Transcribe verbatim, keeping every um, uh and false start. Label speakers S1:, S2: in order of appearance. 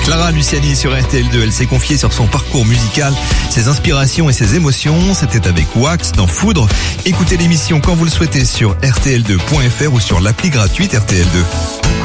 S1: Clara Luciani sur R T L deux, elle s'est confiée sur son parcours musical, ses inspirations et ses émotions. C'était avec Wax dans Foudre. Écoutez l'émission quand vous le souhaitez sur R T L deux point F R ou sur l'appli gratuite R T L deux.